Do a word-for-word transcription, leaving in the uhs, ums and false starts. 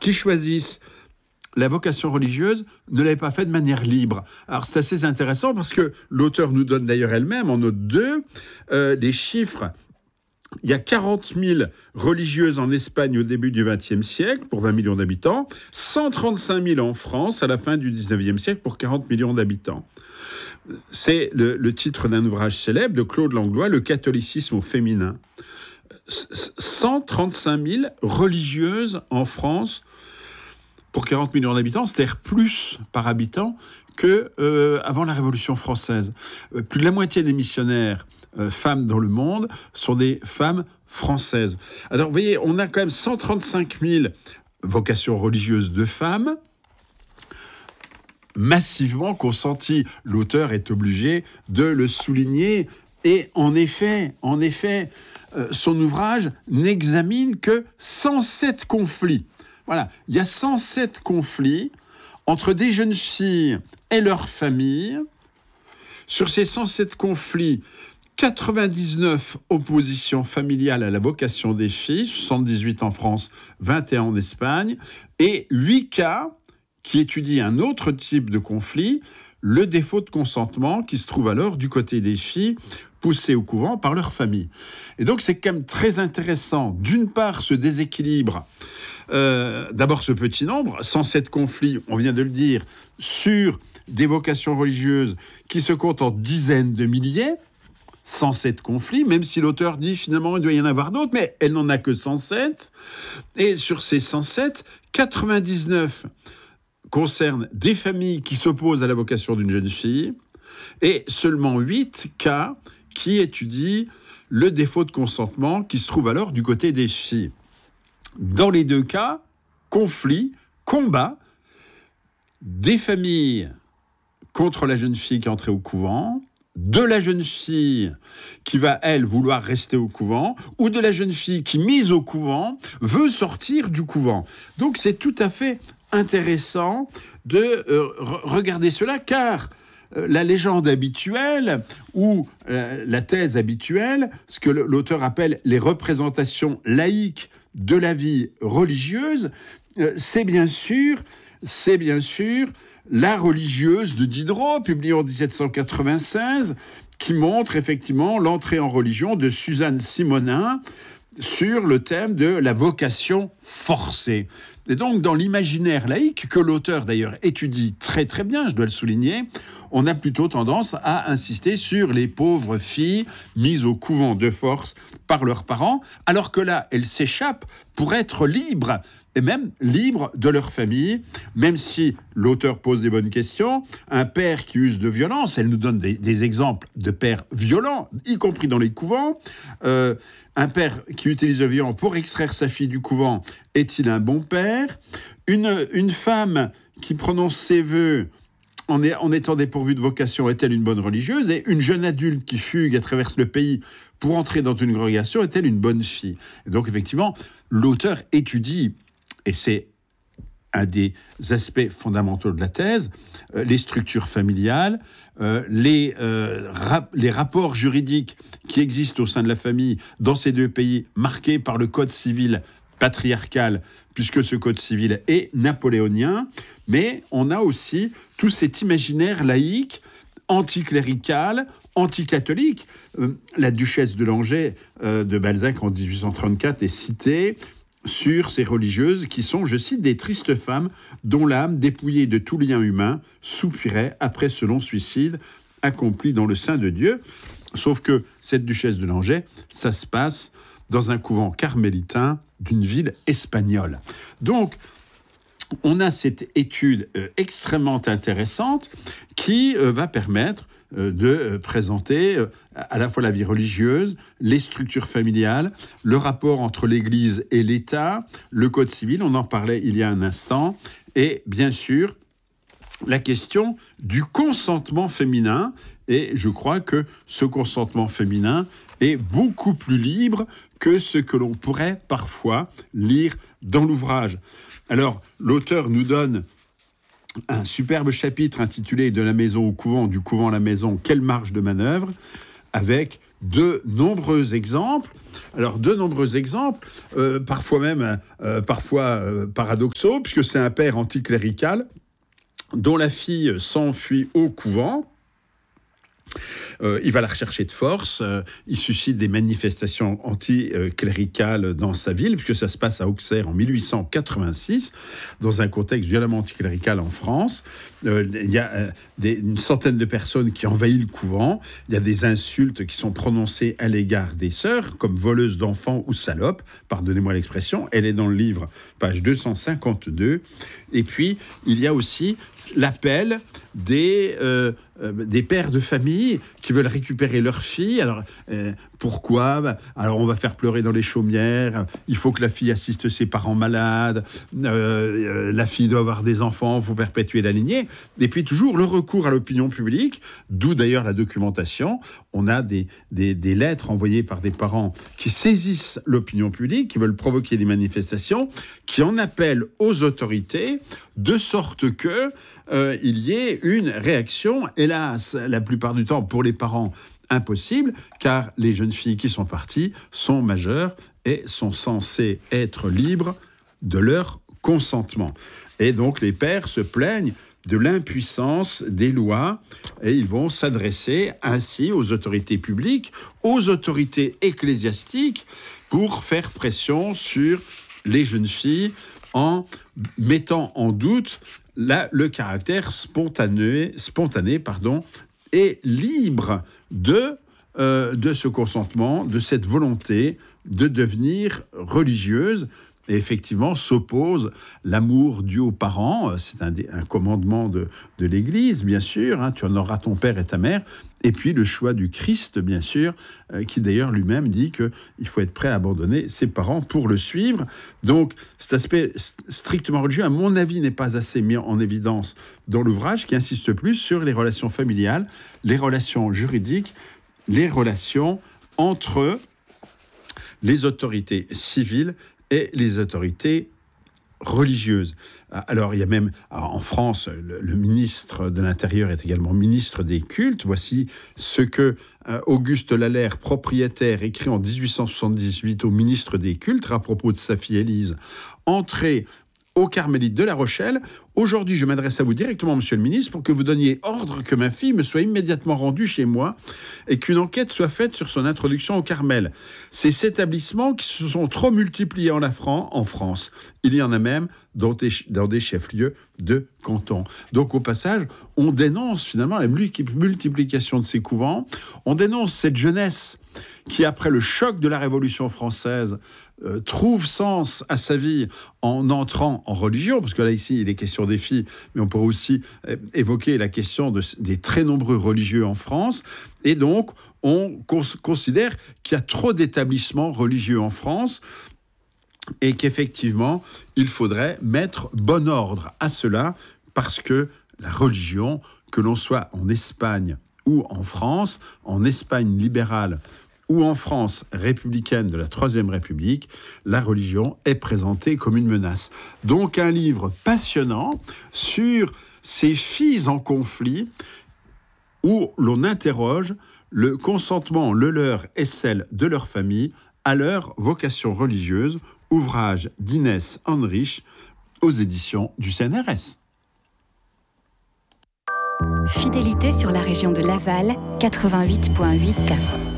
qui choisissent la vocation religieuse ne l'avait pas fait de manière libre. Alors c'est assez intéressant parce que l'auteur nous donne d'ailleurs elle-même en note deux euh, des chiffres. Il y a quarante mille religieuses en Espagne au début du vingtième siècle pour vingt millions d'habitants, cent trente-cinq mille en France à la fin du dix-neuvième siècle pour quarante millions d'habitants. C'est le, le titre d'un ouvrage célèbre de Claude Langlois, Le catholicisme au féminin. cent trente-cinq mille religieuses en France pour quarante millions d'habitants, c'est-à-dire plus par habitant que euh, avant la Révolution française. Euh, plus de la moitié des missionnaires euh, femmes dans le monde sont des femmes françaises. Alors, vous voyez, on a quand même cent trente-cinq mille vocations religieuses de femmes, massivement consenties. L'auteur est obligé de le souligner. Et en effet, en effet, euh, son ouvrage n'examine que cent sept conflits. Voilà, il y a cent sept conflits entre des jeunes filles et leurs familles. Sur ces cent sept conflits, quatre-vingt-dix-neuf oppositions familiales à la vocation des filles, soixante-dix-huit en France, vingt et un en Espagne, et huit cas qui étudient un autre type de conflit, le défaut de consentement qui se trouve alors du côté des filles poussées au couvent par leur famille. Et donc c'est quand même très intéressant, d'une part ce déséquilibre, euh, d'abord ce petit nombre, cent sept conflits, on vient de le dire, sur des vocations religieuses qui se comptent en dizaines de milliers, cent sept conflits, même si l'auteur dit finalement il doit y en avoir d'autres, mais elle n'en a que cent sept. Et sur ces cent sept, quatre-vingt-dix-neuf concernent des familles qui s'opposent à la vocation d'une jeune fille, et seulement huit cas qui étudient le défaut de consentement qui se trouve alors du côté des filles. Dans les deux cas, conflit, combat, des familles contre la jeune fille qui est entrée au couvent, de la jeune fille qui va, elle, vouloir rester au couvent, ou de la jeune fille qui, mise au couvent, veut sortir du couvent. Donc c'est tout à fait intéressant de euh, regarder cela, car euh, la légende habituelle, ou euh, la thèse habituelle, ce que l'auteur appelle les représentations laïques de la vie religieuse, euh, c'est bien sûr, c'est bien sûr La religieuse de Diderot, publiée en dix-sept cent quatre-vingt-seize, qui montre effectivement l'entrée en religion de Suzanne Simonin sur le thème de la vocation forcée. Et donc, dans l'imaginaire laïque, que l'auteur d'ailleurs étudie très très bien, je dois le souligner, on a plutôt tendance à insister sur les pauvres filles mises au couvent de force par leurs parents, alors que là, elles s'échappent pour être libres, et même libres de leur famille, même si l'auteur pose des bonnes questions. Un père qui use de violence, elle nous donne des, des exemples de pères violents, y compris dans les couvents. Euh, un père qui utilise le violence pour extraire sa fille du couvent, est-il un bon père ? Une, une femme qui prononce ses vœux en, est, en étant dépourvue de vocation, est-elle une bonne religieuse ? Et une jeune adulte qui fugue et traverse le pays pour entrer dans une congrégation, est-elle une bonne fille ? Et donc effectivement, l'auteur étudie, et c'est un des aspects fondamentaux de la thèse, euh, les structures familiales, euh, les, euh, rap- les rapports juridiques qui existent au sein de la famille dans ces deux pays, marqués par le code civil patriarcal, puisque ce code civil est napoléonien, mais on a aussi tout cet imaginaire laïque, anticlérical, anticatholique. Euh, la duchesse de Langeais euh, de Balzac en dix-huit cent trente-quatre est citée sur ces religieuses qui sont, je cite, des tristes femmes dont l'âme, dépouillée de tout lien humain, soupirait après ce long suicide accompli dans le sein de Dieu. Sauf que cette duchesse de Langeais, ça se passe dans un couvent carmélitain d'une ville espagnole. Donc, on a cette étude euh, extrêmement intéressante qui euh, va permettre euh, de euh, présenter euh, à la fois la vie religieuse, les structures familiales, le rapport entre l'Église et l'État, le Code civil, on en parlait il y a un instant, et bien sûr, la question du consentement féminin. Et je crois que ce consentement féminin est beaucoup plus libre que ce que l'on pourrait parfois lire dans l'ouvrage. Alors, l'auteur nous donne un superbe chapitre intitulé « De la maison au couvent, du couvent à la maison, quelle marge de manœuvre ?» avec de nombreux exemples. Alors, de nombreux exemples, euh, parfois même euh, parfois euh, paradoxaux, puisque c'est un père anticlérical dont la fille s'enfuit au couvent. Euh, il va la rechercher de force, euh, il suscite des manifestations anticléricales dans sa ville, puisque ça se passe à Auxerre en mille huit cent quatre-vingt-six, dans un contexte violemment anticlérical en France. Euh, il y a euh, des, une centaine de personnes qui envahissent le couvent, il y a des insultes qui sont prononcées à l'égard des sœurs, comme voleuse d'enfants ou salope, pardonnez-moi l'expression, elle est dans le livre, page deux cent cinquante-deux. Et puis, il y a aussi l'appel des, euh, euh, des pères de famille qui veulent récupérer leur fille. Alors, euh, pourquoi ? Bah, alors, on va faire pleurer dans les chaumières. Il faut que la fille assiste ses parents malades. Euh, euh, la fille doit avoir des enfants. Il faut perpétuer la lignée. Et puis, toujours le recours à l'opinion publique, d'où d'ailleurs la documentation. On a des, des, des lettres envoyées par des parents qui saisissent l'opinion publique, qui veulent provoquer des manifestations, qui en appellent aux autorités, de sorte que euh, il y ait une réaction, hélas, la plupart du temps pour les parents, impossible, car les jeunes filles qui sont parties sont majeures et sont censées être libres de leur consentement. Et donc les pères se plaignent de l'impuissance des lois et ils vont s'adresser ainsi aux autorités publiques, aux autorités ecclésiastiques pour faire pression sur les jeunes filles en mettant en doute la, le caractère spontané, spontané pardon, et libre de, euh, de ce consentement, de cette volonté de devenir religieuse. Et effectivement, s'oppose l'amour dû aux parents. C'est un, un commandement de, de l'Église, bien sûr. Hein, tu honoreras ton père et ta mère. Et puis le choix du Christ, bien sûr, euh, qui d'ailleurs lui-même dit qu'il faut être prêt à abandonner ses parents pour le suivre. Donc cet aspect strictement religieux, à mon avis, n'est pas assez mis en évidence dans l'ouvrage, qui insiste plus sur les relations familiales, les relations juridiques, les relations entre les autorités civiles et les autorités religieuses. Alors, il y a même, en France, le, le ministre de l'Intérieur est également ministre des cultes. Voici ce que euh, Auguste Lallaire, propriétaire, écrit en dix-huit cent soixante-dix-huit au ministre des cultes à propos de sa fille Élise, entrée aux Carmélites de La Rochelle. Aujourd'hui, je m'adresse à vous directement, monsieur le ministre, pour que vous donniez ordre que ma fille me soit immédiatement rendue chez moi et qu'une enquête soit faite sur son introduction au Carmel. Ces établissements qui se sont trop multipliés en, la Fran- en France. Il y en a même dans des, dans des chefs-lieux de canton. Donc, au passage, on dénonce finalement la multiplication de ces couvents. On dénonce cette jeunesse qui, après le choc de la Révolution française, Euh, trouve sens à sa vie en entrant en religion, parce que là, ici, il est question des filles, mais on pourrait aussi euh, évoquer la question de, des très nombreux religieux en France. Et donc, on cons- considère qu'il y a trop d'établissements religieux en France et qu'effectivement, il faudrait mettre bon ordre à cela, parce que la religion, que l'on soit en Espagne ou en France, en Espagne libérale, ou en France républicaine de la Troisième République, la religion est présentée comme une menace. Donc un livre passionnant sur ces filles en conflit où l'on interroge le consentement, le leur et celle de leur famille à leur vocation religieuse, ouvrage d'Inès Henrich aux éditions du C N R S. Fidélité sur la région de Laval, quatre-vingt-huit virgule huit.